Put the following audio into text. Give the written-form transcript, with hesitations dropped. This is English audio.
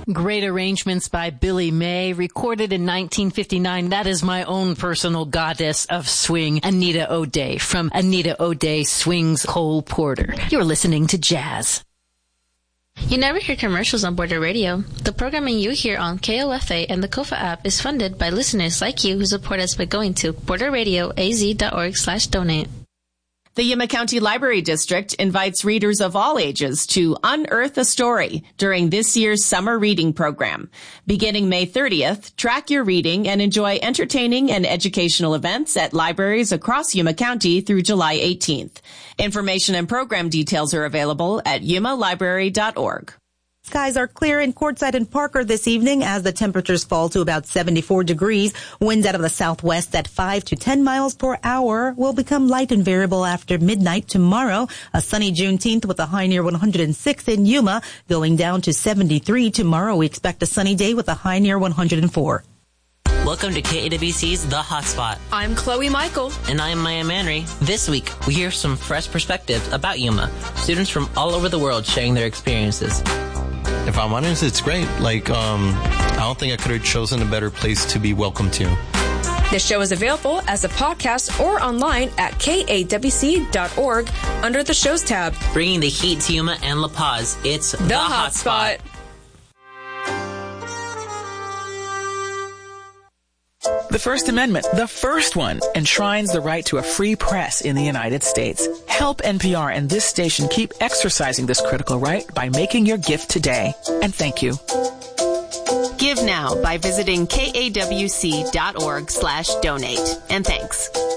Great arrangements by Billy May, recorded in 1959. That is my own personal goddess of swing, Anita O'Day, from Anita O'Day Swings Cole Porter. You're listening to Jazz. You never hear commercials on Border Radio. The programming you hear on KOFA and the KOFA app is funded by listeners like you who support us by going to borderradioaz.org/donate. The Yuma County Library District invites readers of all ages to unearth a story during this year's summer reading program. Beginning May 30th, track your reading and enjoy entertaining and educational events at libraries across Yuma County through July 18th. Information and program details are available at yumalibrary.org. Skies are clear in Quartzsite and Parker this evening as the temperatures fall to about 74 degrees. Winds out of the southwest at 5 to 10 miles per hour will become light and variable after midnight tomorrow. A sunny Juneteenth with a high near 106 in Yuma, going down to 73 tomorrow. We expect a sunny day with a high near 104. Welcome to KAWC's The Hotspot. I'm Chloe Michael. And I'm Maya Manry. This week, we hear some fresh perspectives about Yuma. Students from all over the world sharing their experiences. If I'm honest, it's great. I don't think I could have chosen a better place to be welcome to. The show is available as a podcast or online at kawc.org under the shows tab. Bringing the heat to Yuma and La Paz, it's The Hotspot. The First Amendment, the first one, enshrines the right to a free press in the United States. Help NPR and this station keep exercising this critical right by making your gift today. And thank you. Give now by visiting kawc.org/donate. And thanks.